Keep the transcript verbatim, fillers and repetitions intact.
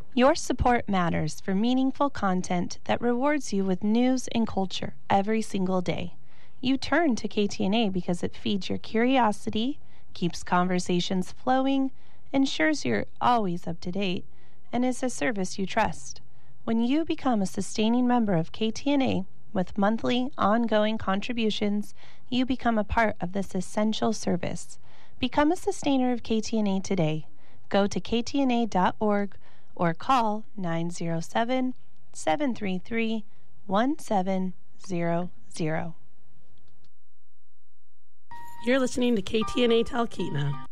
Your support matters for meaningful content that rewards you with news and culture every single day. You turn to K T N A because it feeds your curiosity, keeps conversations flowing, ensures you're always up to date, and is a service you trust. When you become a sustaining member of K T N A with monthly, ongoing contributions, you become a part of this essential service. Become a sustainer of K T N A today. Go to k t n a dot org or call nine zero seven, seven three three, one seven zero zero. You're listening to K T N A Talkeetna.